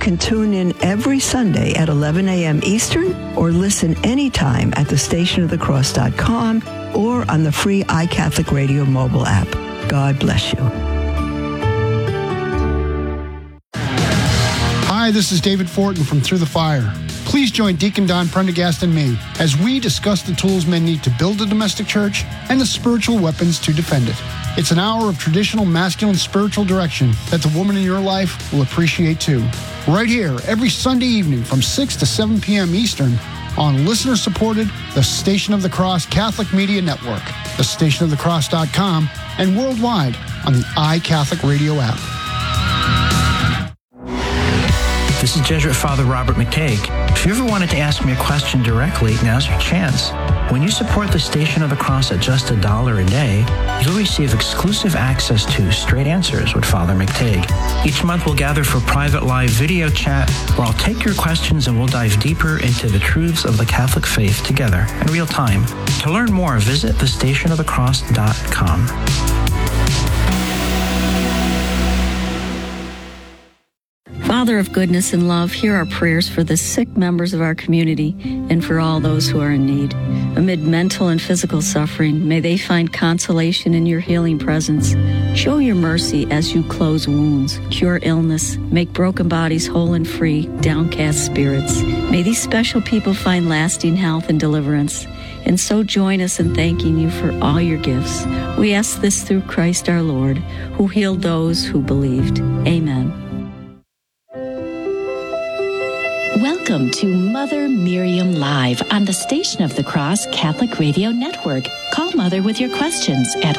can tune in every Sunday at 11 a.m. Eastern or listen anytime at thestationofthecross.com or on the free iCatholic Radio mobile app. God bless you. Hi, this is David Fortin from Through the Fire. Please join Deacon Don Prendergast and me as we discuss the tools men need to build a domestic church and the spiritual weapons to defend it. It's an hour of traditional masculine spiritual direction that the woman in your life will appreciate too. Right here, every Sunday evening from 6 to 7 p.m. Eastern on listener-supported The Station of the Cross Catholic Media Network, thestationofthecross.com, and worldwide on the iCatholic Radio app. This is Jesuit Father Robert McTague. If you ever wanted to ask me a question directly, now's your chance. When you support the Station of the Cross at just $1 a day, you'll receive exclusive access to Straight Answers with Father McTague. Each month we'll gather for private live video chat where I'll take your questions and we'll dive deeper into the truths of the Catholic faith together in real time. To learn more, visit thestationofthecross.com. Father of goodness and love, hear our prayers for the sick members of our community and for all those who are in need. Amid mental and physical suffering, may they find consolation in your healing presence. Show your mercy as you close wounds, cure illness, make broken bodies whole and free, downcast spirits. May these special people find lasting health and deliverance. And so join us in thanking you for all your gifts. We ask this through Christ our Lord, who healed those who believed. Amen. Welcome to Mother Miriam Live on the Station of the Cross Catholic Radio Network. Call Mother with your questions at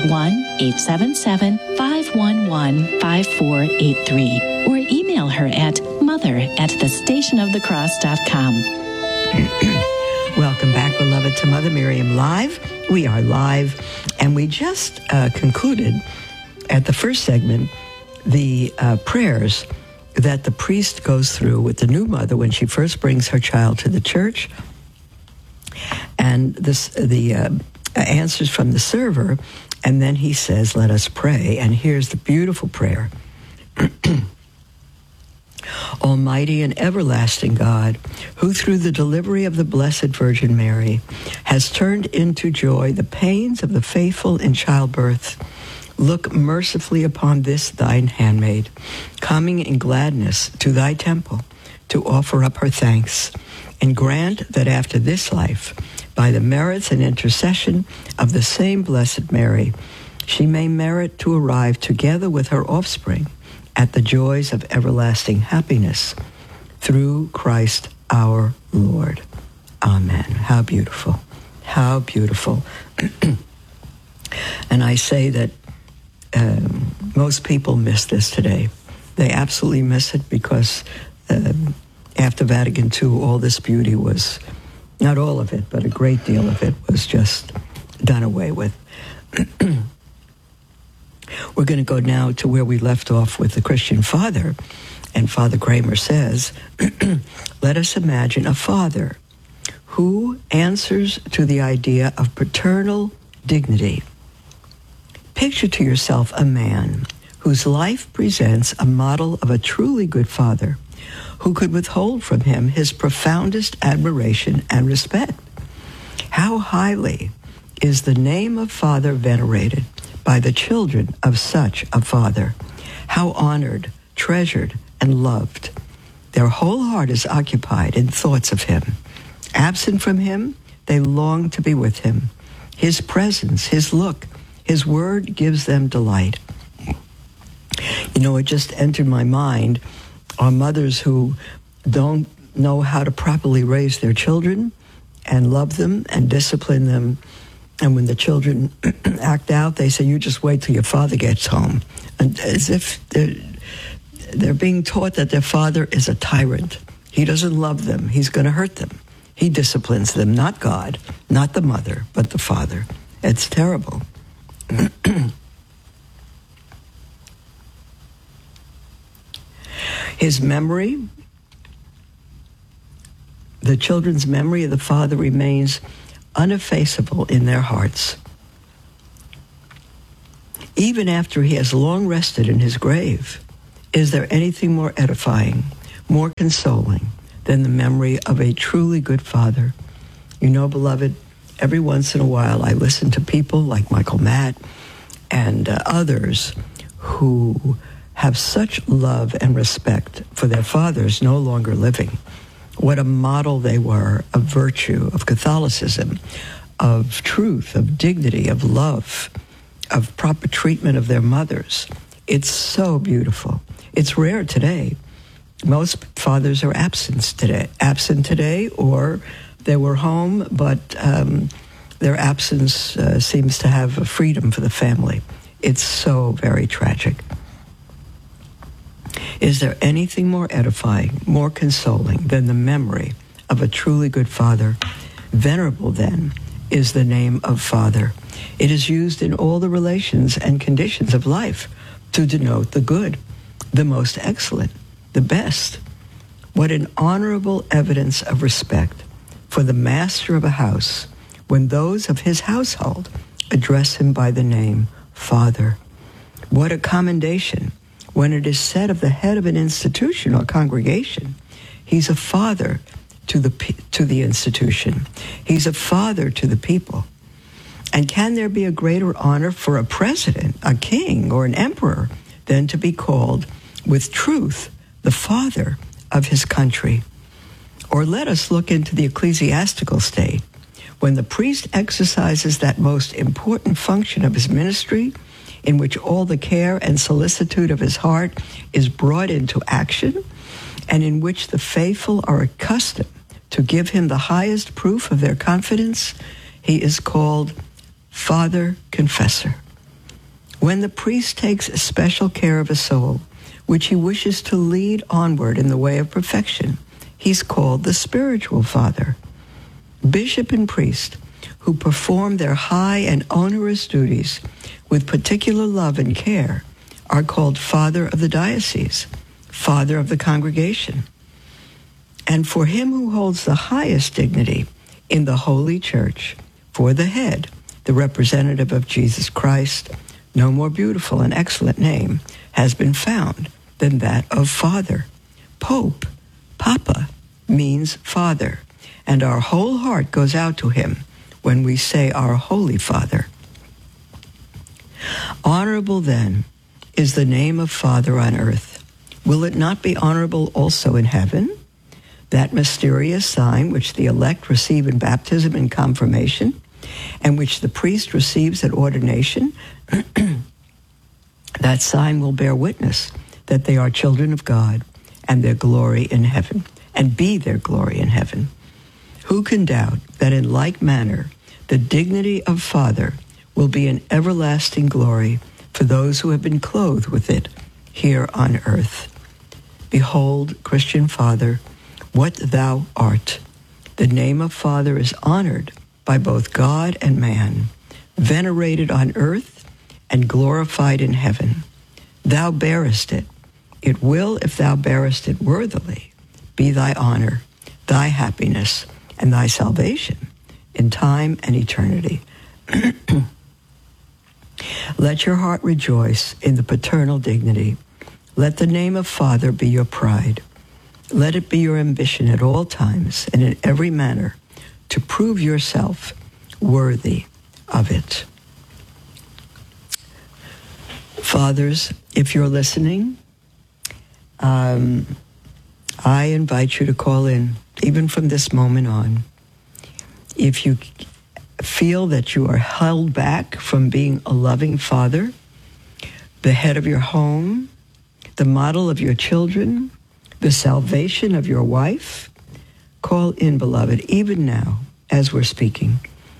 1-877-511-5483 or email her at mother@thestationofthecross.com. Welcome back, beloved, to Mother Miriam Live. We are live, and we just concluded at the first segment the prayers that the priest goes through with the new mother when she first brings her child to the church, and the answers from the server, and then he says, "Let us pray." And here's the beautiful prayer. Almighty and everlasting God, who through the delivery of the Blessed Virgin Mary has turned into joy the pains of the faithful in childbirth, look mercifully upon this thine handmaid, coming in gladness to thy temple to offer up her thanks, and grant that after this life, by the merits and intercession of the same Blessed Mary, she may merit to arrive together with her offspring at the joys of everlasting happiness, through Christ our Lord. Amen. How beautiful. How beautiful. And I say that most people miss this today. They absolutely miss it because after Vatican II, all this beauty was, not all of it, but a great deal of it was just done away with. We're going to go now to where we left off with the Christian Father. And Father Kramer says, let us imagine a father who answers to the idea of paternal dignity. Picture to yourself a man whose life presents a model of a truly good father who could withhold from him his profoundest admiration and respect. How highly is the name of Father venerated by the children of such a father. How honored, treasured, and loved. Their whole heart is occupied in thoughts of him. Absent from him, they long to be with him. His presence, his look, his word gives them delight. You know, it just entered my mind are mothers who don't know how to properly raise their children and love them and discipline them. And when the children act out, they say, you just wait till your father gets home. And as if they're being taught that their father is a tyrant. He doesn't love them. He's going to hurt them. He disciplines them, not God, not the mother, but the father. It's terrible. His memory, the children's memory of the father remains uneffaceable in their hearts. Even after he has long rested in his grave, is there anything more edifying more consoling than the memory of a truly good father. You know, beloved, every once in a while I listen to people like Michael Matt and others who have such love and respect for their fathers no longer living. What a model they were of virtue, of Catholicism, of truth, of dignity, of love, of proper treatment of their mothers. It's so beautiful. It's rare today. Most fathers are absent today, or they were home, but their absence seems to have a freedom for the family. It's so very tragic. Is there anything more edifying, more consoling than the memory of a truly good father? Venerable, then, is the name of Father. It is used in all the relations and conditions of life to denote the good, the most excellent, the best. What an honorable evidence of respect for the master of a house when those of his household address him by the name Father. What a commendation when it is said of the head of an institution or congregation, he's a father to the institution. He's a father to the people. And can there be a greater honor for a president, a king, or an emperor than to be called with truth the father of his country? Or let us look into the ecclesiastical state. When the priest exercises that most important function of his ministry, in which all the care and solicitude of his heart is brought into action, and in which the faithful are accustomed to give him the highest proof of their confidence, he is called Father Confessor. When the priest takes special care of a soul, which he wishes to lead onward in the way of perfection, he's called the Spiritual Father. Bishop and priest, who perform their high and onerous duties with particular love and care, are called Father of the Diocese, Father of the Congregation. And for him who holds the highest dignity in the Holy Church, for the head, the representative of Jesus Christ, no more beautiful and excellent name has been found than that of Father. Pope, Papa, means Father, and our whole heart goes out to him when we say our Holy Father. Honorable, then, is the name of Father on earth. Will it not be honorable also in heaven? That mysterious sign which the elect receive in baptism and confirmation, and which the priest receives at ordination, that sign will bear witness that they are children of God and their glory in heaven, and be their glory in heaven. Who can doubt that in like manner the dignity of Father will be an everlasting glory for those who have been clothed with it here on earth? Behold, Christian Father, what thou art. The name of Father is honored by both God and man, venerated on earth and glorified in heaven. Thou bearest it. It will, if thou bearest it worthily, be thy honor, thy happiness, and thy salvation in time and eternity. Let your heart rejoice in the paternal dignity. Let the name of Father be your pride. Let it be your ambition at all times and in every manner to prove yourself worthy of it. Fathers, if you're listening, I invite you to call in, even from this moment on. If you feel that you are held back from being a loving father, the head of your home, the model of your children, the salvation of your wife, call in, beloved, even now as we're speaking.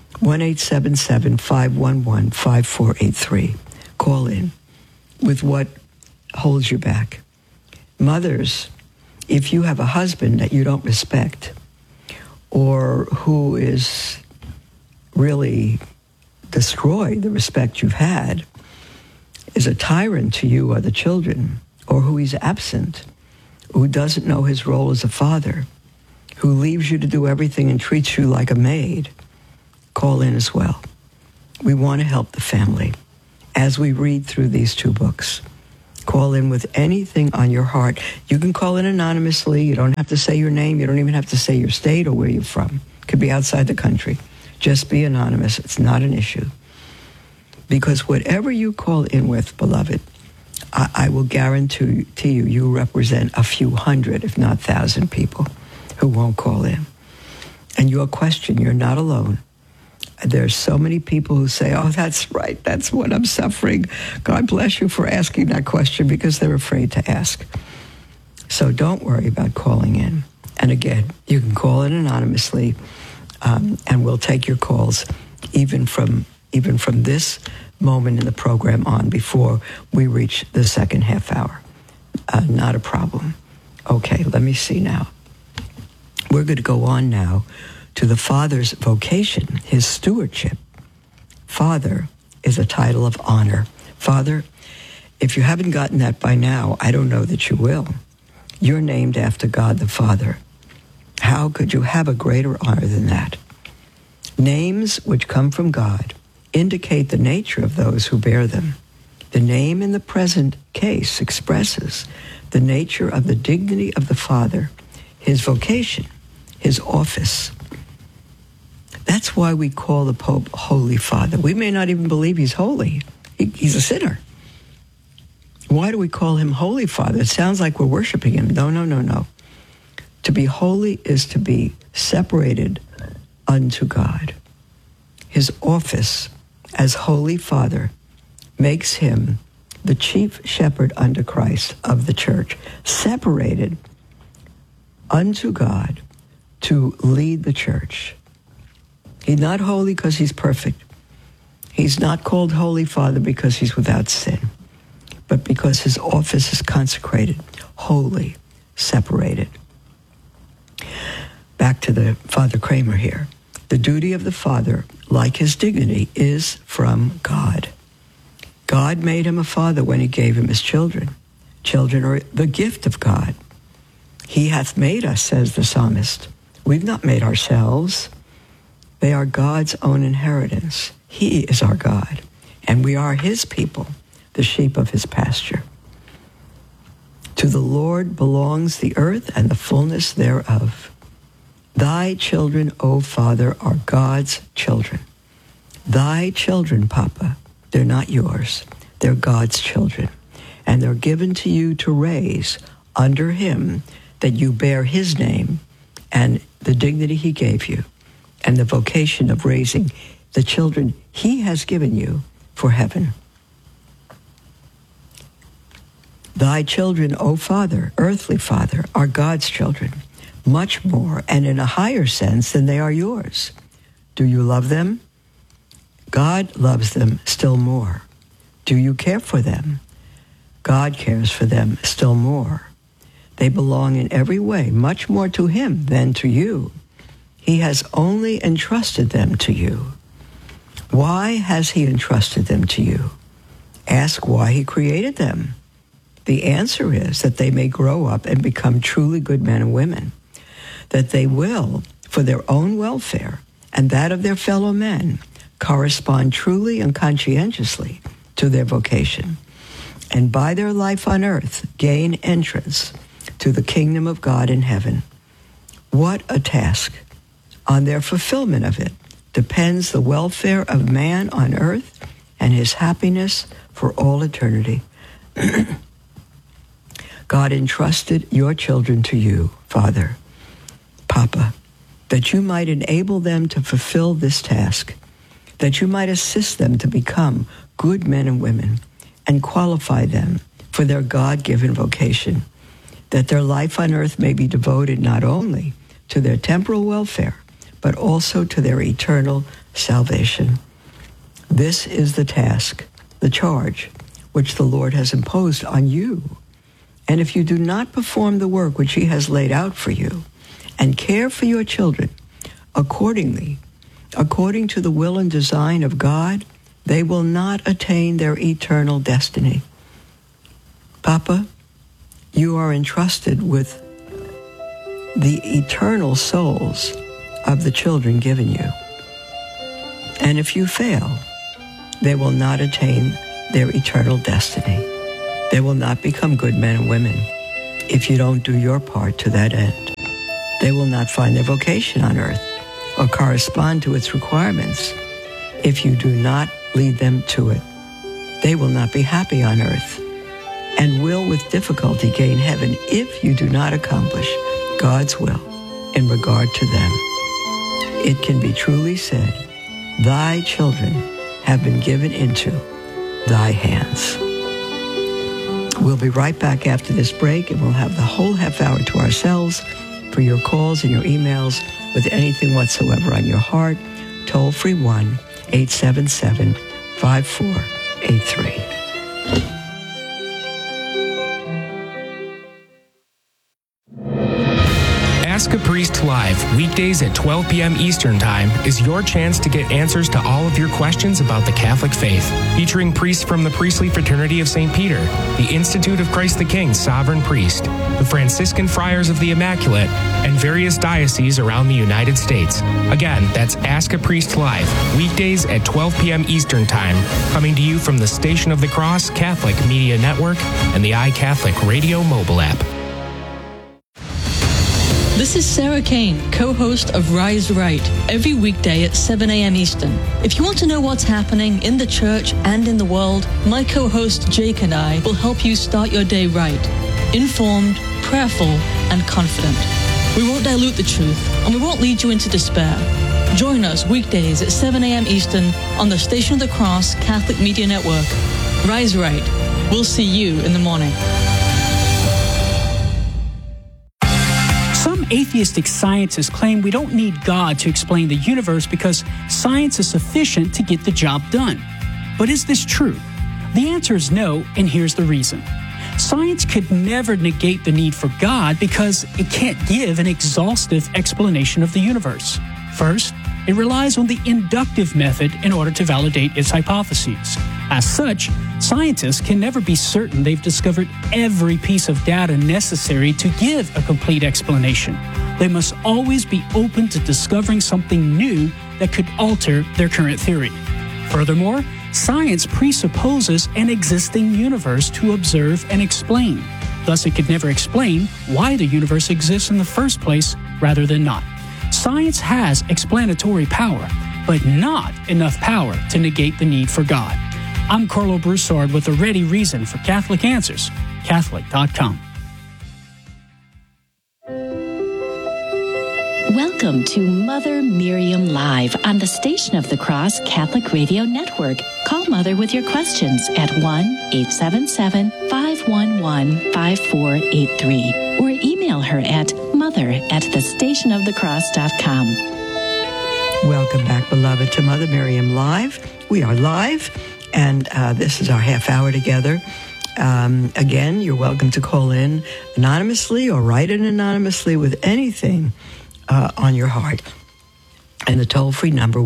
1-877-511-5483. Call in with what holds you back. Mothers, if you have a husband that you don't respect, or who is really destroyed the respect you've had, is a tyrant to you or the children, or who is absent, who doesn't know his role as a father, who leaves you to do everything and treats you like a maid, call in as well. We want to help the family as we read through these two books. Call in with anything on your heart. You can call in anonymously. You don't have to say your name. You don't even have to say your state or where you're from. It could be outside the country. Just be anonymous. It's not an issue. Because whatever you call in with, beloved, I will guarantee you, you represent a few hundred, if not 1,000 people who won't call in. And your question, you're not alone. There's so many people who say, oh, that's right, that's what I'm suffering. God bless you for asking that question, because they're afraid to ask. So don't worry about calling in. And again, you can call in anonymously, and we'll take your calls even from this moment in the program on, before we reach the second half hour. Not a problem. Okay, let me see now. We're going to go on now to the Father's vocation, his stewardship. Father is a title of honor. Father, if you haven't gotten that by now, I don't know that you will. You're named after God the Father. How could you have a greater honor than that? Names which come from God indicate the nature of those who bear them. The name in the present case expresses the nature of the dignity of the Father, his vocation, his office. That's why we call the Pope Holy Father. We may not even believe he's holy. He's a sinner. Why do we call him Holy Father? It sounds like we're worshiping him. No. To be holy is to be separated unto God. His office as Holy Father makes him the chief shepherd unto Christ of the church, separated unto God to lead the church. He's not holy because he's perfect. He's not called Holy Father because he's without sin, but because his office is consecrated, holy, separated. Back to the Father Kramer here. The duty of the Father, like his dignity, is from God. God made him a father when he gave him his children. Children are the gift of God. He hath made us, says the psalmist. We've not made ourselves. They are God's own inheritance. He is our God, and we are his people, the sheep of his pasture. To the Lord belongs the earth and the fullness thereof. Thy children, O Father, are God's children. Thy children, Papa, they're not yours. They're God's children. And they're given to you to raise under him, that you bear his name and the dignity he gave you, and the vocation of raising the children he has given you for heaven. Thy children, O Father, earthly Father, are God's children, much more and in a higher sense than they are yours. Do you love them? God loves them still more. Do you care for them? God cares for them still more. They belong in every way much more to him than to you. He has only entrusted them to you. Why has he entrusted them to you? Ask why he created them. The answer is that they may grow up and become truly good men and women, that they will, for their own welfare and that of their fellow men, correspond truly and conscientiously to their vocation, and by their life on earth gain entrance to the kingdom of God in heaven. What a task! On their fulfillment of it depends the welfare of man on earth and his happiness for all eternity. God entrusted your children to you, Father, Papa, that you might enable them to fulfill this task, that you might assist them to become good men and women and qualify them for their God-given vocation, that their life on earth may be devoted not only to their temporal welfare, but also to their eternal salvation. This is the task, the charge, which the Lord has imposed on you. And if you do not perform the work which he has laid out for you, and care for your children accordingly, according to the will and design of God, they will not attain their eternal destiny. Papa, you are entrusted with the eternal souls of the children given you. And if you fail, they will not attain their eternal destiny. They will not become good men and women if you don't do your part to that end. They will not find their vocation on earth or correspond to its requirements if you do not lead them to it. They will not be happy on earth and will with difficulty gain heaven if you do not accomplish God's will in regard to them. It can be truly said, thy children have been given into thy hands. We'll be right back after this break, and we'll have the whole half hour to ourselves for your calls and your emails with anything whatsoever on your heart. Toll free 1-877-5483. Ask a Priest Live, weekdays at 12 p.m. Eastern Time, is your chance to get answers to all of your questions about the Catholic faith. Featuring priests from the Priestly Fraternity of St. Peter, the Institute of Christ the King Sovereign Priest, the Franciscan Friars of the Immaculate, and various dioceses around the United States. Again, that's Ask a Priest Live, weekdays at 12 p.m. Eastern Time, coming to you from the Station of the Cross Catholic Media Network and the iCatholic Radio mobile app. This is Sarah Kane, co-host of Rise Right, every weekday at 7 a.m. Eastern. If you want to know what's happening in the church and in the world, my co-host Jake and I will help you start your day right, informed, prayerful, and confident. We won't dilute the truth, and we won't lead you into despair. Join us weekdays at 7 a.m. Eastern on the Station of the Cross Catholic Media Network. Rise Right. We'll see you in the morning. Some atheistic scientists claim we don't need God to explain the universe because science is sufficient to get the job done. But is this true? The answer is no, and here's the reason. Science could never negate the need for God because it can't give an exhaustive explanation of the universe. First, it relies on the inductive method in order to validate its hypotheses. As such, scientists can never be certain they've discovered every piece of data necessary to give a complete explanation. They must always be open to discovering something new that could alter their current theory. Furthermore, science presupposes an existing universe to observe and explain. Thus, it could never explain why the universe exists in the first place rather than not. Science has explanatory power, but not enough power to negate the need for God. I'm Carlo Broussard with a ready reason for Catholic Answers, Catholic.com. Welcome to Mother Miriam Live on the Station of the Cross Catholic Radio Network. Call Mother with your questions at 1-877-511-5483 or email her at mother@thestationofthecross.com. Welcome back, beloved, to Mother Miriam Live. We are live, and this is our half hour together. Again, you're welcome to call in anonymously or write in anonymously with anything on your heart. And the toll-free number,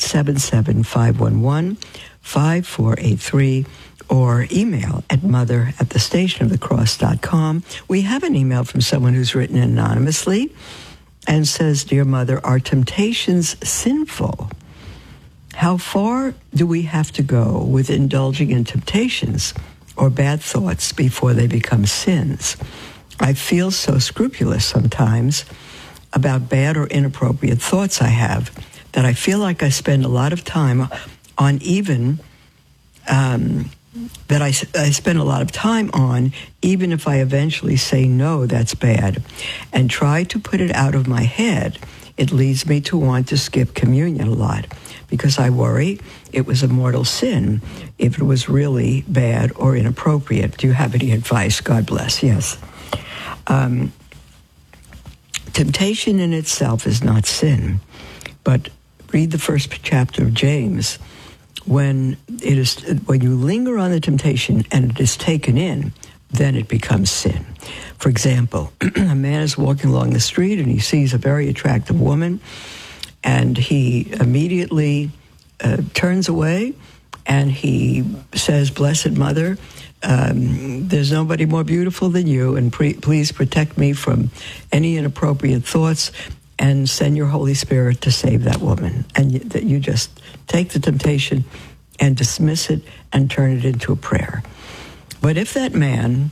1-877-511-5483, or email at mother@thestationofthecross.com. We have an email from someone who's written anonymously and says, Dear Mother, are temptations sinful? How far do we have to go with indulging in temptations or bad thoughts before they become sins? I feel so scrupulous sometimes about bad or inappropriate thoughts I have that I feel like I spend a lot of time on even I spend a lot of time on, even if I eventually say, no, that's bad, and try to put it out of my head. It leads me to want to skip communion a lot because I worry it was a mortal sin if it was really bad or inappropriate. Do you have any advice? God bless. Yes. Temptation in itself is not sin, but read the first chapter of James. When you linger on the temptation and it is taken in, then it becomes sin. For example, a man is walking along the street and he sees a very attractive woman, and he immediately turns away and he says, Blessed Mother, there's nobody more beautiful than you, and please protect me from any inappropriate thoughts and send your Holy Spirit to save that woman. And that you just take the temptation and dismiss it and turn it into a prayer. But if that man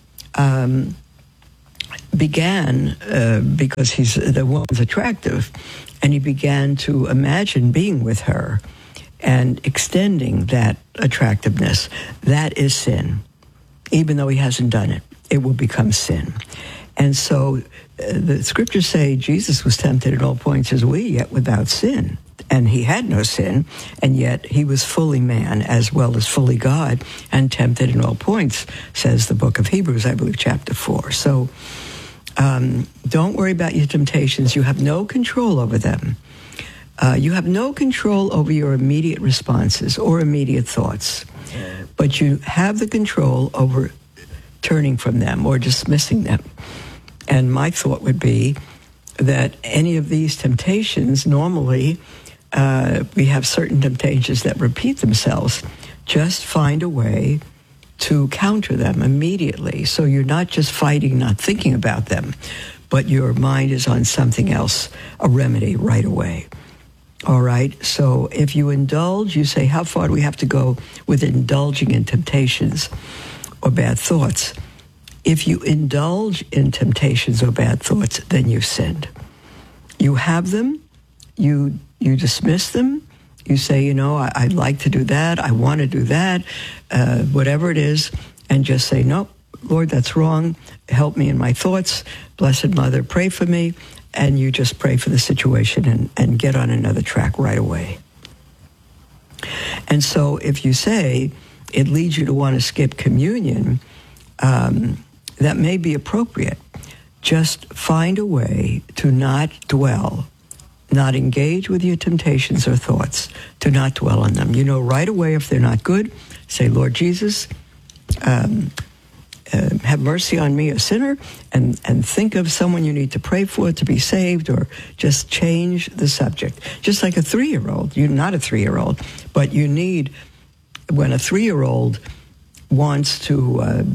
began, because the woman's attractive, and he began to imagine being with her and extending that attractiveness, that is sin. Even though he hasn't done it, it will become sin. And so the scriptures say Jesus was tempted at all points as we, yet without sin. And he had no sin, and yet he was fully man as well as fully God, and tempted in all points, says the book of Hebrews, I believe, chapter 4. So don't worry about your temptations. You have no control over them. You have no control over your immediate responses or immediate thoughts, but you have the control over turning from them or dismissing them. And my thought would be that any of these temptations, normally we have certain temptations that repeat themselves. Just find a way to counter them immediately. So you're not just fighting, not thinking about them, but your mind is on something else, a remedy right away. All right? So if you indulge, you say, how far do we have to go with indulging in temptations or bad thoughts? If you indulge in temptations or bad thoughts, then you've sinned. You have them, you dismiss them, you say, I'd like to do that, I want to do that, whatever it is, and just say, no, Lord, that's wrong, help me in my thoughts, Blessed Mother, pray for me, and you just pray for the situation and get on another track right away. And so if you say it leads you to want to skip communion, that may be appropriate. Just find a way to not dwell, not engage with your temptations or thoughts, to not dwell on them. Right away if they're not good, say, Lord Jesus, have mercy on me, a sinner, and think of someone you need to pray for to be saved, or just change the subject. Just like a 3-year-old. You're not a 3-year-old, but you need, when a 3-year-old wants to,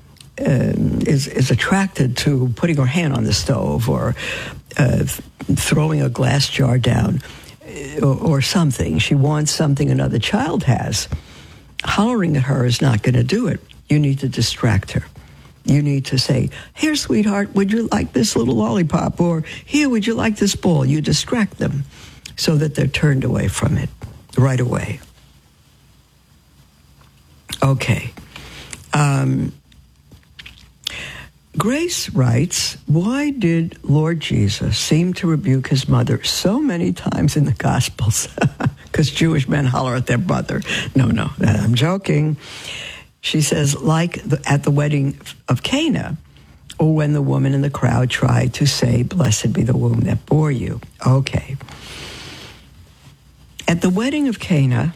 is attracted to putting her hand on the stove or throwing a glass jar down or something. She wants something another child has. Hollering at her is not going to do it. You need to distract her. You need to say, here, sweetheart, would you like this little lollipop? Or here, would you like this ball? You distract them so that they're turned away from it right away. Okay. Grace writes, why did Lord Jesus seem to rebuke his mother so many times in the Gospels? Because Jewish men holler at their mother. No, I'm joking. She says, like at the wedding of Cana, or when the woman in the crowd tried to say, blessed be the womb that bore you. Okay. At the wedding of Cana,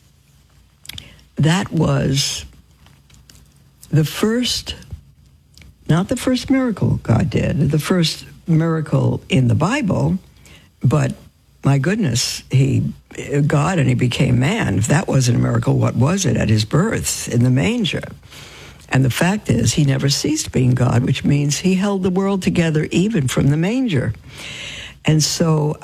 that was the first, not the first miracle God did, the first miracle in the Bible, but my goodness, God and he became man. If that wasn't a miracle, what was it at his birth in the manger? And the fact is, he never ceased being God, which means he held the world together even from the manger. And so,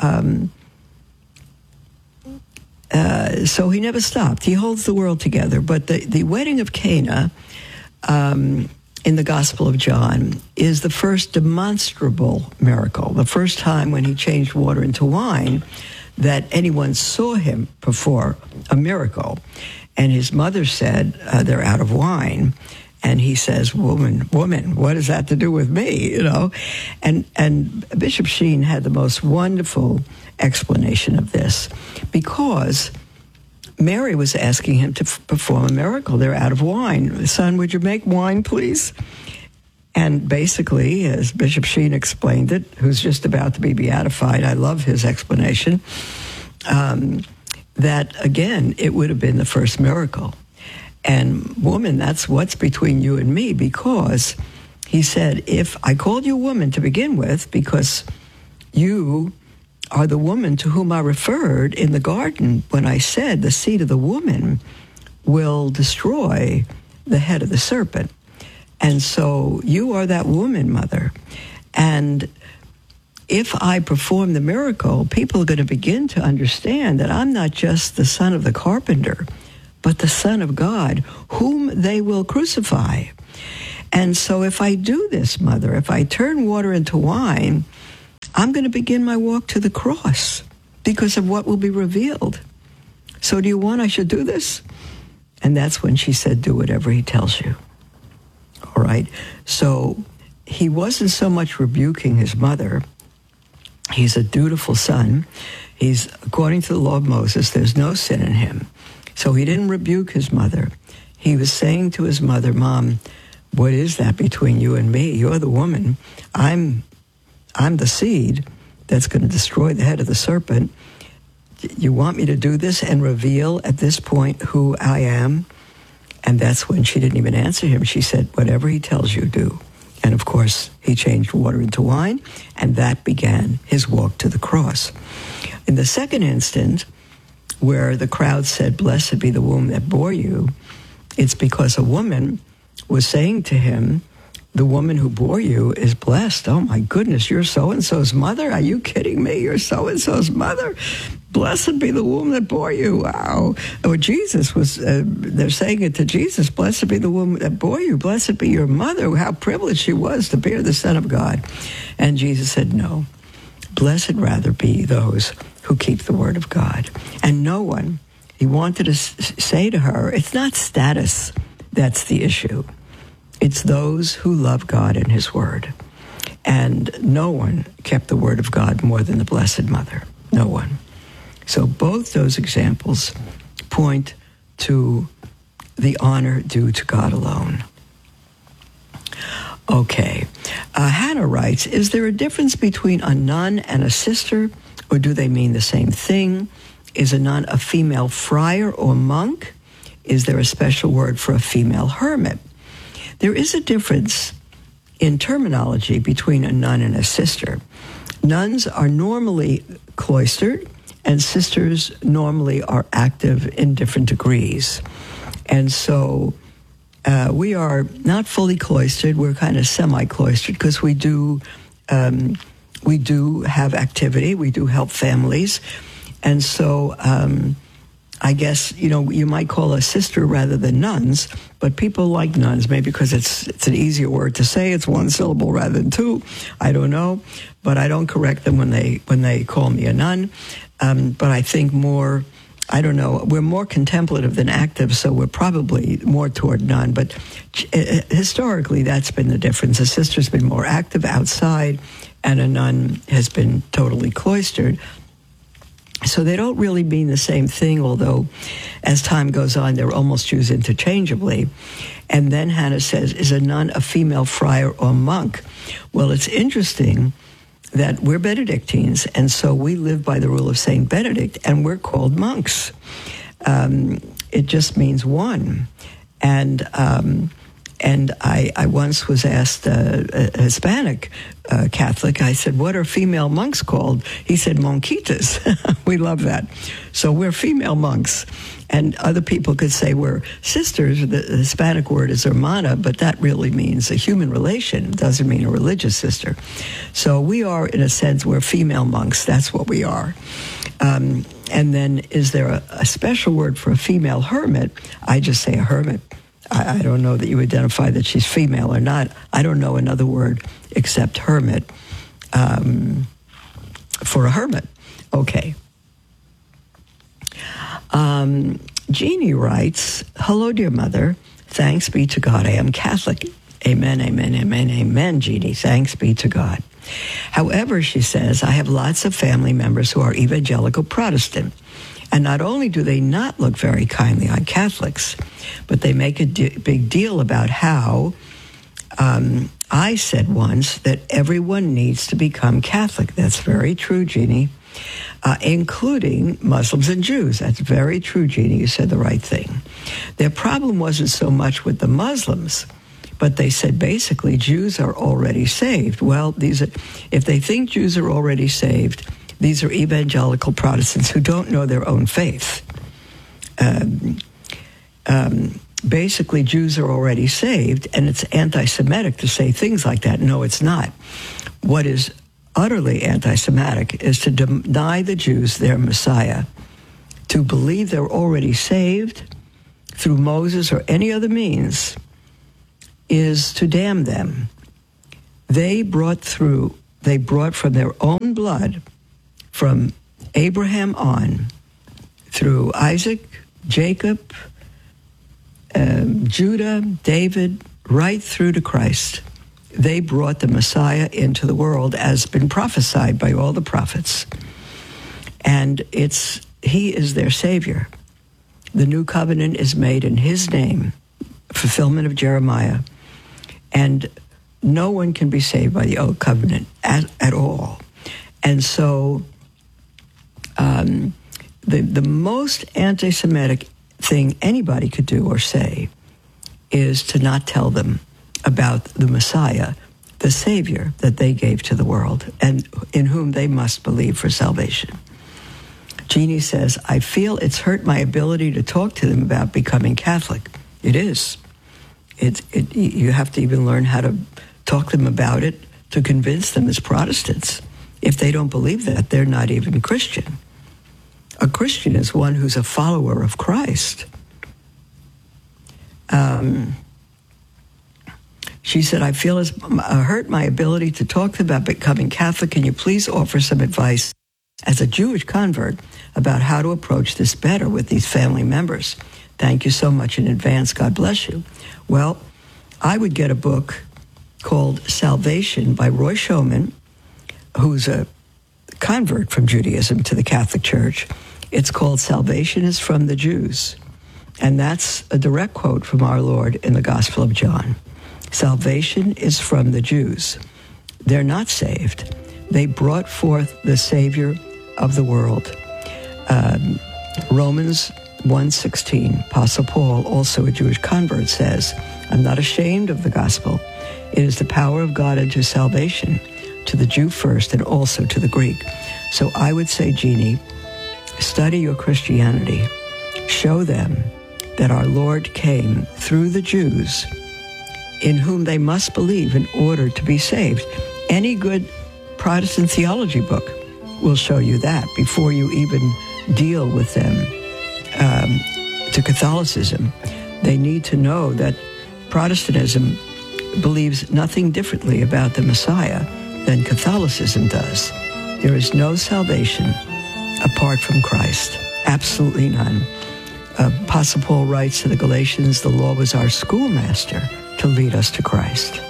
so he never stopped. He holds the world together. But the wedding of Cana in the Gospel of John is the first demonstrable miracle, the first time when he changed water into wine that anyone saw him perform a miracle. And his mother said, they're out of wine. And he says, woman, what does that to do with me? And Bishop Sheen had the most wonderful explanation of this, because Mary was asking him to perform a miracle. They're out of wine. Son, would you make wine, please? And basically, as Bishop Sheen explained it, who's just about to be beatified, I love his explanation, that, again, it would have been the first miracle. And woman, that's what's between you and me, because he said, if I called you woman to begin with, because you are the woman to whom I referred in the garden when I said the seed of the woman will destroy the head of the serpent. And so you are that woman, Mother. And if I perform the miracle, people are going to begin to understand that I'm not just the son of the carpenter, but but the Son of God, whom they will crucify. And so if I do this, Mother, if I turn water into wine, I'm going to begin my walk to the cross because of what will be revealed. So do you want I should do this? And that's when she said, do whatever he tells you. All right. So he wasn't so much rebuking his mother. He's a dutiful son. He's, according to the law of Moses, there's no sin in him. So he didn't rebuke his mother. He was saying to his mother, Mom, what is that between you and me? You're the woman. I'm the seed that's going to destroy the head of the serpent. You want me to do this and reveal at this point who I am? And that's when she didn't even answer him. She said, whatever he tells you, do. And of course, he changed water into wine, and that began his walk to the cross. In the second instance, where the crowd said, blessed be the womb that bore you, it's because a woman was saying to him, the woman who bore you is blessed. Oh my goodness, you're so-and-so's mother? Are you kidding me? You're so-and-so's mother? Blessed be the womb that bore you. Wow. Oh, Jesus was, they're saying it to Jesus, blessed be the womb that bore you. Blessed be your mother. How privileged she was to bear the Son of God. And Jesus said, no. Blessed rather be those who keep the word of God. And no one, he wanted to say to her, it's not status that's the issue. It's those who love God and his word. And no one kept the word of God more than the Blessed Mother. No one. So both those examples point to the honor due to God alone. Okay. Hannah writes, is there a difference between a nun and a sister, or do they mean the same thing? Is a nun a female friar or monk? Is there a special word for a female hermit? There is a difference in terminology between a nun and a sister. Nuns are normally cloistered, and sisters normally are active in different degrees. And so we are not fully cloistered. We're kind of semi-cloistered because we do have activity. We do help families. And so I guess, you might call us sister rather than nuns, but people like nuns, maybe because it's an easier word to say. It's one syllable rather than two. I don't know, but I don't correct them when they call me a nun. But I think more, I don't know, we're more contemplative than active, so we're probably more toward nun. But historically, that's been the difference. A sister's been more active outside, and a nun has been totally cloistered. So they don't really mean the same thing, although as time goes on, they're almost used interchangeably. And then Hannah says, is a nun a female friar or monk? Well, it's interesting that we're Benedictines, and so we live by the rule of Saint Benedict, and we're called monks. It just means one. And I once was asked, a Hispanic Catholic, I said, what are female monks called? He said, monquitas. We love that. So we're female monks. And other people could say we're sisters. The Hispanic word is hermana, but that really means a human relation. It doesn't mean a religious sister. So we are, in a sense, we're female monks. That's what we are. And then is there a special word for a female hermit? I just say a hermit. I don't know that you identify that she's female or not. I don't know another word except hermit for a hermit. Okay. Jeannie writes, hello, dear mother. Thanks be to God. I am Catholic. Amen, amen, amen, amen, Jeannie. Thanks be to God. However, she says, I have lots of family members who are evangelical Protestant. And not only do they not look very kindly on Catholics, but they make a big deal about how I said once that everyone needs to become Catholic. That's very true, Jeannie, including Muslims and Jews. That's very true, Jeannie. You said the right thing. Their problem wasn't so much with the Muslims, but they said basically Jews are already saved. Well, if they think Jews are already saved, these are evangelical Protestants who don't know their own faith. Basically, Jews are already saved, and it's anti-Semitic to say things like that. No, it's not. What is utterly anti-Semitic is to deny the Jews their Messiah, to believe they're already saved, through Moses or any other means is to damn them. They brought from their own blood, from Abraham on, through Isaac, Jacob, Judah, David, right through to Christ. They brought the Messiah into the world as been prophesied by all the prophets. And he is their Savior. The new covenant is made in his name, fulfillment of Jeremiah. And no one can be saved by the old covenant at all. And so the most anti-Semitic thing anybody could do or say is to not tell them about the Messiah, the Savior that they gave to the world and in whom they must believe for salvation. Jeannie says, I feel it's hurt my ability to talk to them about becoming Catholic. It is. You have to even learn how to talk to them about it to convince them as Protestants. If they don't believe that, they're not even Christian. A Christian is one who's a follower of Christ. She said, I feel it's hurt my ability to talk to them about becoming Catholic. Can you please offer some advice as a Jewish convert about how to approach this better with these family members? Thank you so much in advance. God bless you. Well, I would get a book called Salvation by Roy Schoeman, who's a convert from Judaism to the Catholic Church. It's called Salvation is from the Jews. And that's a direct quote from our Lord in the Gospel of John. Salvation is from the Jews. They're not saved. They brought forth the Savior of the world. Romans 1:16, Apostle Paul, also a Jewish convert, says, I'm not ashamed of the gospel. It is the power of God unto salvation, to the Jew first and also to the Greek. So I would say, Jeannie, study your Christianity. Show them that our Lord came through the Jews, in whom they must believe in order to be saved. Any good Protestant theology book will show you that before you even deal with them to Catholicism. They need to know that Protestantism believes nothing differently about the Messiah than Catholicism does. There is no salvation apart from Christ. Absolutely none. Apostle Paul writes to the Galatians, the law was our schoolmaster to lead us to Christ.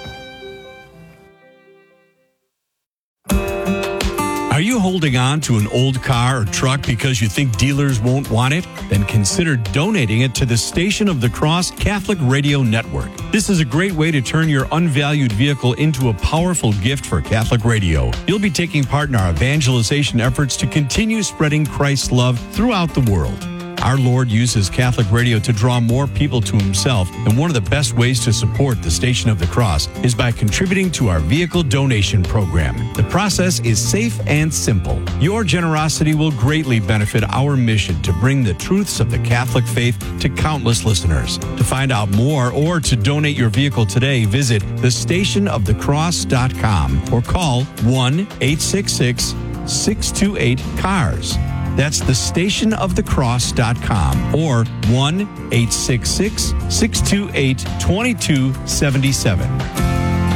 Are you holding on to an old car or truck because you think dealers won't want it? Then consider donating it to the Station of the Cross Catholic Radio Network. This is a great way to turn your unvalued vehicle into a powerful gift for Catholic radio. You'll be taking part in our evangelization efforts to continue spreading Christ's love throughout the world. Our Lord uses Catholic radio to draw more people to himself, and one of the best ways to support the Station of the Cross is by contributing to our vehicle donation program. The process is safe and simple. Your generosity will greatly benefit our mission to bring the truths of the Catholic faith to countless listeners. To find out more or to donate your vehicle today, visit thestationofthecross.com or call 1-866-628-CARS. That's thestationofthecross.com or 1-866-628-2277.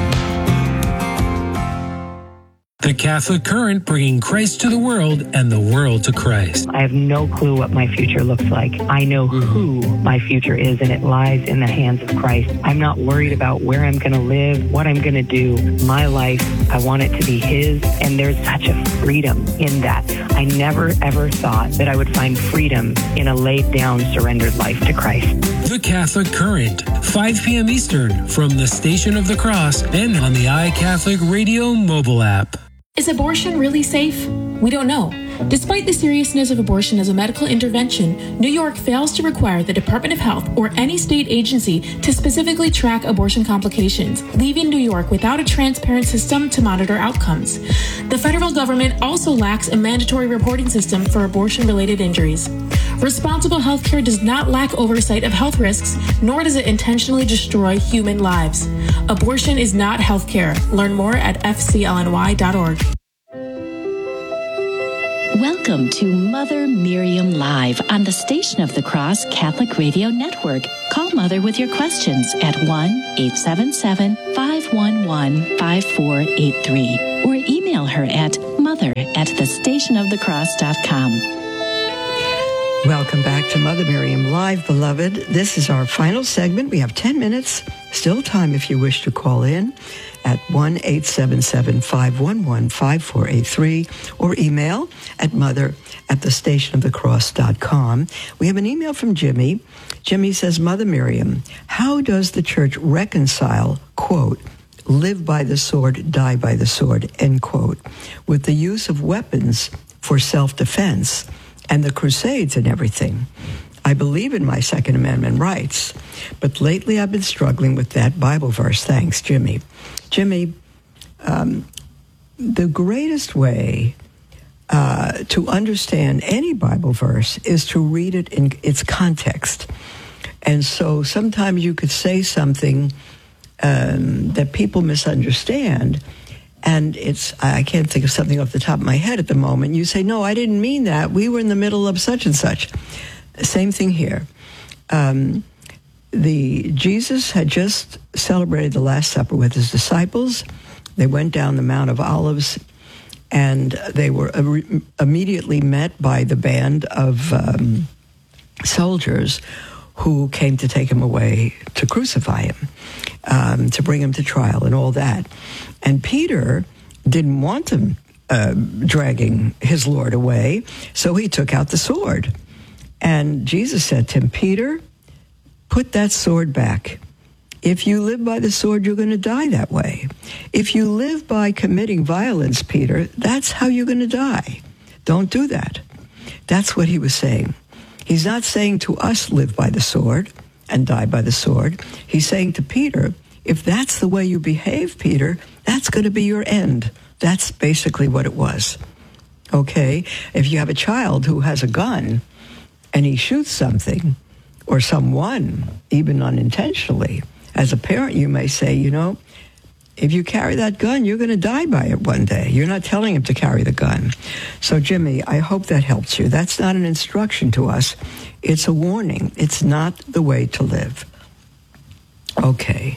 The Catholic Current, bringing Christ to the world and the world to Christ. I have no clue what my future looks like. I know who my future is, and it lies in the hands of Christ. I'm not worried about where I'm going to live, what I'm going to do. My life, I want it to be His, and there's such a freedom in that. I never, ever thought that I would find freedom in a laid-down, surrendered life to Christ. The Catholic Current, 5 p.m. Eastern, from the Station of the Cross and on the iCatholic Radio mobile app. Is abortion really safe? We don't know. Despite the seriousness of abortion as a medical intervention, New York fails to require the Department of Health or any state agency to specifically track abortion complications, leaving New York without a transparent system to monitor outcomes. The federal government also lacks a mandatory reporting system for abortion-related injuries. Responsible healthcare does not lack oversight of health risks, nor does it intentionally destroy human lives. Abortion is not healthcare. Learn more at fclny.org. Welcome to Mother Miriam Live on the Station of the Cross Catholic Radio Network. Call Mother with your questions at 1-877-511-5483 or email her at mother@thestationofthecross.com. Welcome back to Mother Miriam Live, beloved. This is our final segment. We have 10 minutes, still time if you wish to call in at 1-877-511-5483 or email at mother@thestationofthecross.com. We have an email from Jimmy. Jimmy says, Mother Miriam, how does the church reconcile, quote, live by the sword, die by the sword, end quote, with the use of weapons for self-defense and the Crusades and everything? I believe in my Second Amendment rights, but lately I've been struggling with that Bible verse. Thanks, Jimmy. Jimmy, the greatest way to understand any Bible verse is to read it in its context. And so sometimes you could say something that people misunderstand, and I can't think of something off the top of my head at the moment. You say, no, I didn't mean that. We were in the middle of such and such. Same thing here. Jesus had just celebrated the Last Supper with his disciples. They went down the Mount of Olives, and they were immediately met by the band of soldiers who came to take him away to crucify him, to bring him to trial and all that. And Peter didn't want them dragging his Lord away, so he took out the sword. And Jesus said to him, Peter, put that sword back. If you live by the sword, you're going to die that way. If you live by committing violence, Peter, that's how you're going to die. Don't do that. That's what he was saying. He's not saying to us, live by the sword and die by the sword. He's saying to Peter, if that's the way you behave, Peter, that's going to be your end. That's basically what it was. Okay? If you have a child who has a gun and he shoots something or someone, even unintentionally, as a parent, you may say, if you carry that gun, you're going to die by it one day. You're not telling him to carry the gun. So, Jimmy, I hope that helps you. That's not an instruction to us. It's a warning. It's not the way to live. Okay.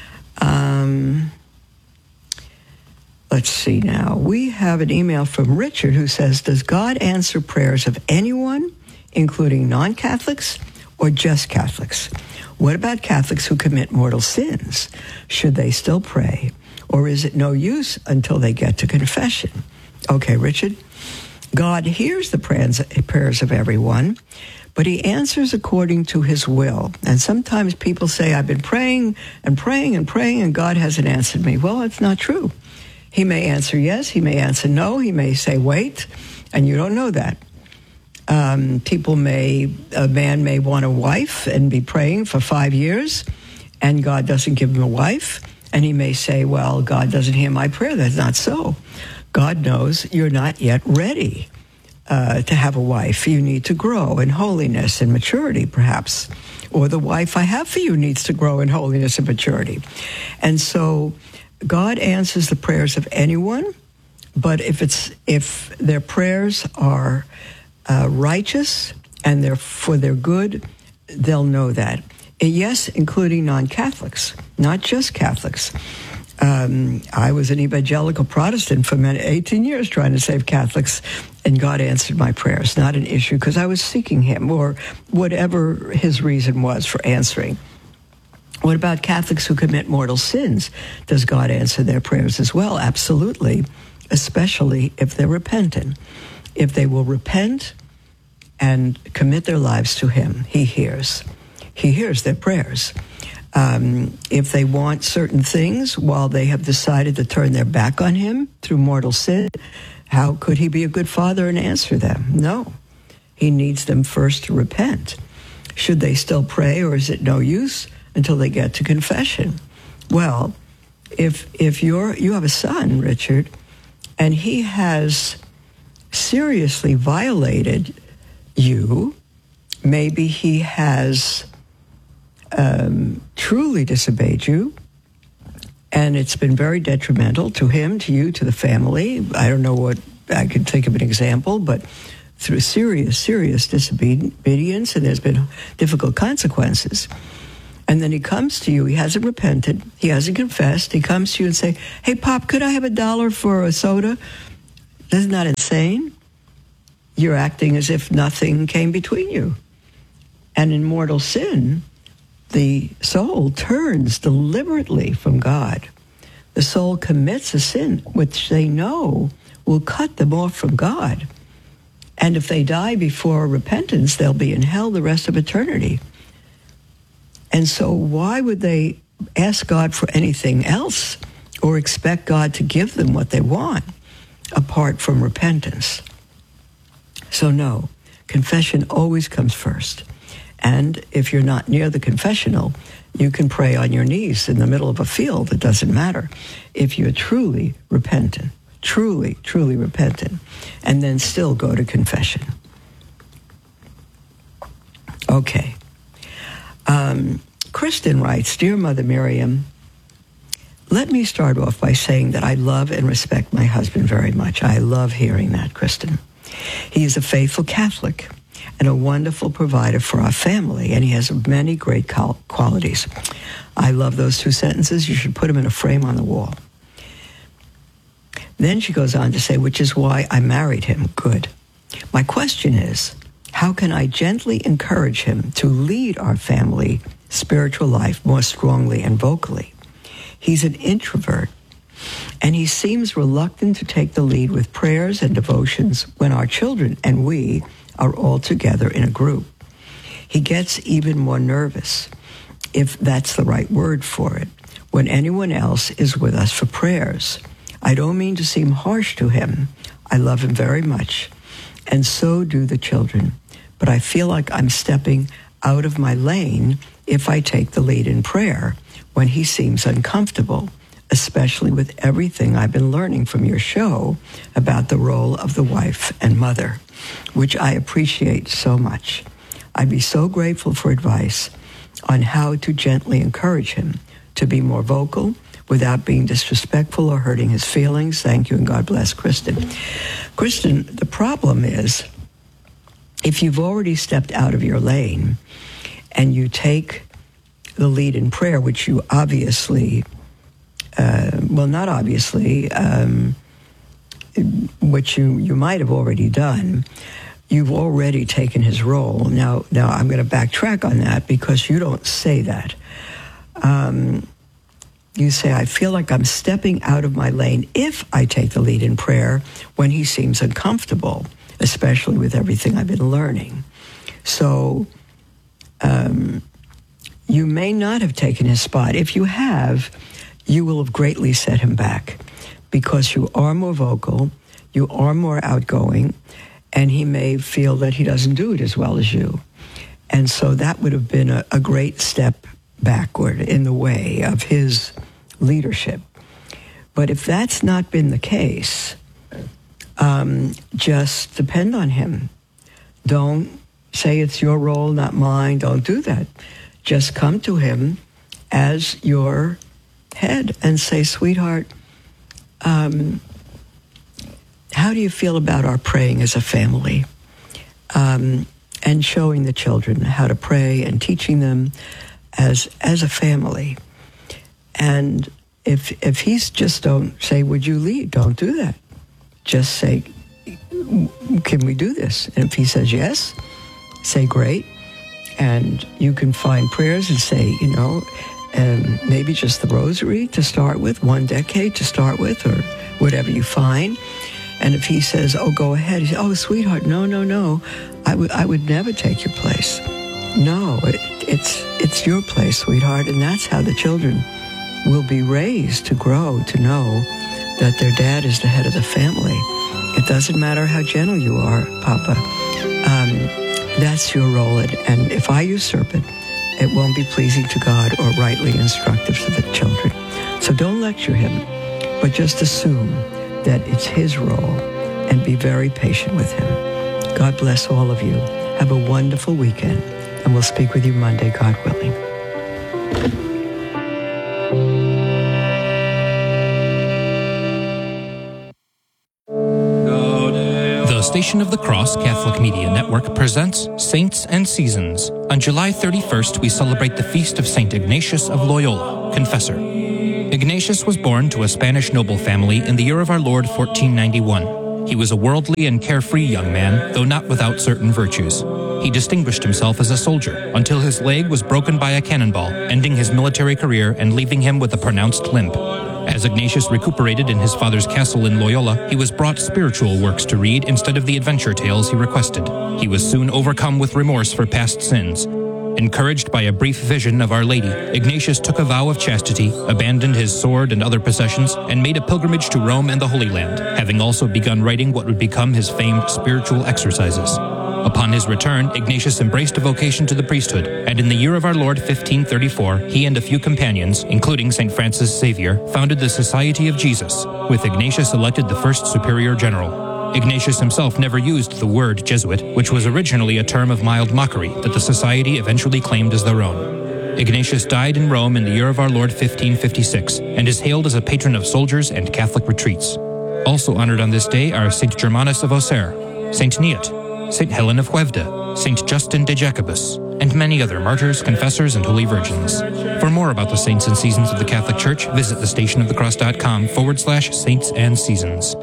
Let's see now. We have an email from Richard who says, does God answer prayers of anyone, including non-Catholics or just Catholics? What about Catholics who commit mortal sins? Should they still pray? Or is it no use until they get to confession? Okay, Richard, God hears the prayers of everyone, but he answers according to his will. And sometimes people say, I've been praying and praying and praying, and God hasn't answered me. Well, it's not true. He may answer yes, he may answer no, he may say wait, and you don't know that. A man may want a wife and be praying for 5 years, and God doesn't give him a wife, and he may say, well, God doesn't hear my prayer. That's not so. God knows you're not yet ready to have a wife. You need to grow in holiness and maturity, perhaps. Or the wife I have for you needs to grow in holiness and maturity. And so God answers the prayers of anyone, but if their prayers are righteous and they're for their good, they'll know that. And yes, including non-Catholics, not just Catholics. I was an evangelical Protestant for 18 years trying to save Catholics, and God answered my prayers. Not an issue, because I was seeking him, or whatever his reason was for answering. What about Catholics who commit mortal sins? Does God answer their prayers as well? Absolutely, especially if they're repentant. If they will repent and commit their lives to him, he hears. He hears their prayers. If they want certain things while they have decided to turn their back on him through mortal sin, how could he be a good father and answer them? No. He needs them first to repent. Should they still pray, or is it no use until they get to confession? Well, if you have a son, Richard, and he has seriously violated you, maybe he has truly disobeyed you, and it's been very detrimental to him, to you, to the family. I don't know what I could think of an example, but through serious disobedience, and there's been difficult consequences. And then he comes to you, he hasn't repented, he hasn't confessed, he comes to you and say, hey, Pop, could I have $1 for a soda? Isn't that insane? You're acting as if nothing came between you. And in mortal sin, the soul turns deliberately from God. The soul commits a sin which they know will cut them off from God. And if they die before repentance, they'll be in hell the rest of eternity. And so why would they ask God for anything else or expect God to give them what they want apart from repentance? So no, confession always comes first. And if you're not near the confessional, you can pray on your knees in the middle of a field. It doesn't matter. If you're truly repentant, truly repentant, and then still go to confession. Okay. Kristen writes, Dear Mother Miriam, let me start off by saying that I love and respect my husband very much. I love hearing that, Kristen. He is a faithful Catholic and a wonderful provider for our family, and he has many great qualities. I love those 2 sentences. You should put them in a frame on the wall. Then she goes on to say, which is why I married him. Good. My question is, how can I gently encourage him to lead our family spiritual life more strongly and vocally? He's an introvert, and he seems reluctant to take the lead with prayers and devotions when our children and we are all together in a group. He gets even more nervous, if that's the right word for it, when anyone else is with us for prayers. I don't mean to seem harsh to him. I love him very much, and so do the children. But I feel like I'm stepping out of my lane if I take the lead in prayer when he seems uncomfortable, especially with everything I've been learning from your show about the role of the wife and mother, which I appreciate so much. I'd be so grateful for advice on how to gently encourage him to be more vocal without being disrespectful or hurting his feelings. Thank you, and God bless, Kristen. Kristen, the problem is, if you've already stepped out of your lane and you take the lead in prayer, which you obviously, not obviously, which you might have already done, you've already taken his role. Now I'm going to backtrack on that because you don't say that. You say, I feel like I'm stepping out of my lane if I take the lead in prayer when he seems uncomfortable, especially with everything I've been learning. So you may not have taken his spot. If you have, you will have greatly set him back because you are more vocal, you are more outgoing, and he may feel that he doesn't do it as well as you. And so that would have been a great step backward in the way of his leadership. But if that's not been the case, just depend on him. Don't say it's your role, not mine. Don't do that. Just come to him as your head and say, sweetheart, how do you feel about our praying as a family? And showing the children how to pray and teaching them as a family. And if he's just don't say, would you lead? Don't do that. Just say, can we do this? And if he says yes, say great. And you can find prayers and say, maybe just the rosary to start with, 1 decade to start with, or whatever you find. And if he says, oh, go ahead, he says, oh, sweetheart, no, I would never take your place. No, it's your place, sweetheart. And that's how the children will be raised to grow, to know that their dad is the head of the family. It doesn't matter how gentle you are, Papa. That's your role. And if I usurp it, it won't be pleasing to God or rightly instructive to the children. So don't lecture him, but just assume that it's his role and be very patient with him. God bless all of you. Have a wonderful weekend, and we'll speak with you Monday, God willing. Station of the Cross Catholic Media Network presents Saints and Seasons. On July 31st, we celebrate the feast of St. Ignatius of Loyola, Confessor. Ignatius was born to a Spanish noble family in the year of our Lord 1491. He was a worldly and carefree young man, though not without certain virtues. He distinguished himself as a soldier until his leg was broken by a cannonball, ending his military career and leaving him with a pronounced limp. As Ignatius recuperated in his father's castle in Loyola, he was brought spiritual works to read instead of the adventure tales he requested. He was soon overcome with remorse for past sins. Encouraged by a brief vision of Our Lady, Ignatius took a vow of chastity, abandoned his sword and other possessions, and made a pilgrimage to Rome and the Holy Land, having also begun writing what would become his famed spiritual exercises. Upon his return, Ignatius embraced a vocation to the priesthood, and in the year of our Lord 1534, he and a few companions, including St. Francis Xavier, founded the Society of Jesus, with Ignatius elected the first superior general. Ignatius himself never used the word Jesuit, which was originally a term of mild mockery that the society eventually claimed as their own. Ignatius died in Rome in the year of our Lord 1556, and is hailed as a patron of soldiers and Catholic retreats. Also honored on this day are St. Germanus of Auxerre, St. Neot, St. Helen of Huevda, St. Justin de Jacobus, and many other martyrs, confessors, and holy virgins. For more about the saints and seasons of the Catholic Church, visit thestationofthecross.com/saints and seasons.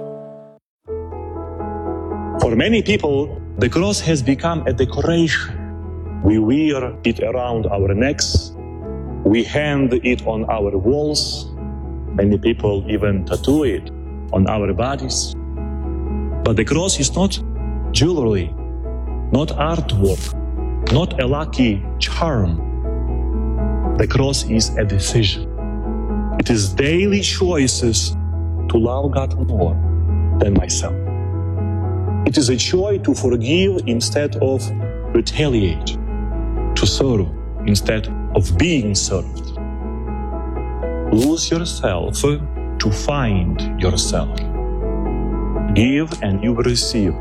For many people, the cross has become a decoration. We wear it around our necks. We hang it on our walls. Many people even tattoo it on our bodies. But the cross is not jewelry, not artwork, not a lucky charm. The cross is a decision. It is daily choices to love God more than myself. It is a choice to forgive instead of retaliate, to serve instead of being served. Lose yourself to find yourself. Give and you will receive.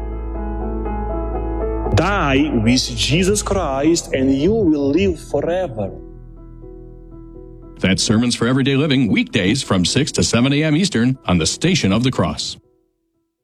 Die with Jesus Christ and you will live forever. That's Sermons for Everyday Living, weekdays from 6 to 7 a.m. Eastern on the Station of the Cross.